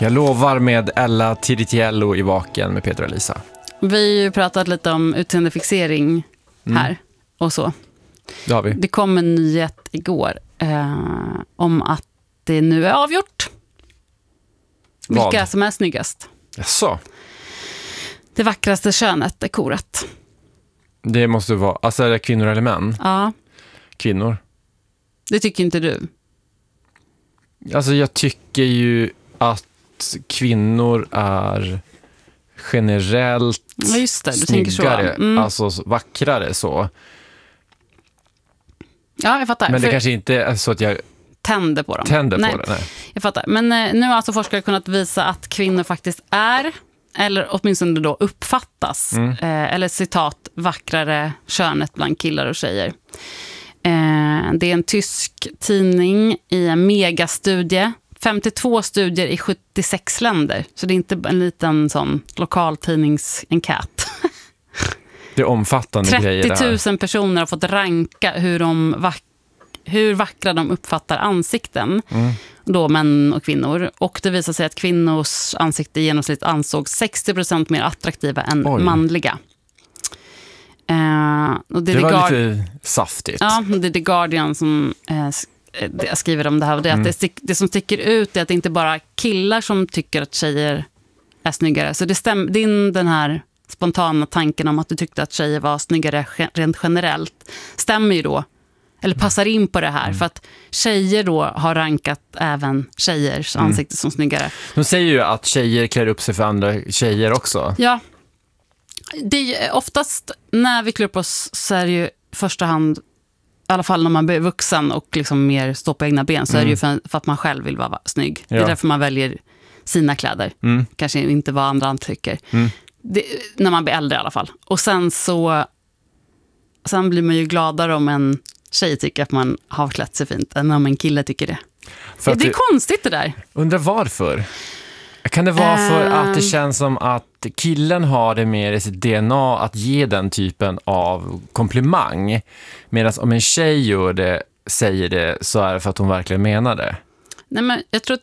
Jag lovar med Ella Tiritiello i Vaken med Peter och Lisa. Vi har ju pratat lite om utseendefixering här och så. Det har vi. Det kom en nyhet igår om att det nu är avgjort. Vilka Vad? som är snyggast. Jaså? Det vackraste könet är korat. Det måste vara, alltså är det kvinnor eller män? Ja, Kvinnor. det tycker inte du. Alltså jag tycker ju att kvinnor är generellt Ja, just det, du tänker så. snyggare, alltså vackrare så. Ja, jag fattar. Men det För kanske inte är så att jag tänder på dem. tänder Nej, på det. Nej. jag fattar. Men nu har alltså forskare kunnat visa att kvinnor faktiskt är, eller åtminstone då uppfattas, eller citat, vackrare könet bland killar och tjejer. Det är en tysk tidning i en megastudie. 52 studier i 76 länder. Så det är inte en liten sån lokal tidningsenkät. Det är omfattande grejer det här. 30 000 personer har fått ranka hur vackra de uppfattar ansikten. Då män och kvinnor. Och det visar sig att kvinnors ansikte i genomsnitt ansågs 60% mer attraktiva än manliga. Och det var lite saftigt. Ja, det är The Guardian som skriver om det här. Och det är att det som sticker ut är att det inte bara killar som tycker att tjejer är snyggare. Så den här spontana tanken om att du tyckte att tjejer var snyggare rent generellt stämmer ju då, eller passar in på det här, för att tjejer då har rankat även tjejers ansikte som snyggare. De säger ju att tjejer klär upp sig för andra tjejer också. Ja, det är oftast när vi klär upp oss så är det ju i första hand, i alla fall när man blir vuxen och liksom mer står på egna ben, så är det ju för att man själv vill vara snygg. Det är därför man väljer sina kläder. Kanske inte vad andra tycker. När man blir äldre i alla fall. Och sen blir man ju gladare om en tjej tycker att man har klätt sig fint än om en kille tycker det. Det är konstigt det där. Undrar varför? Kan det vara för att det känns som att killen har det mer i sitt DNA att ge den typen av komplimang, medan om en tjej säger det så är det för att hon verkligen menar det? Nej, men jag tror att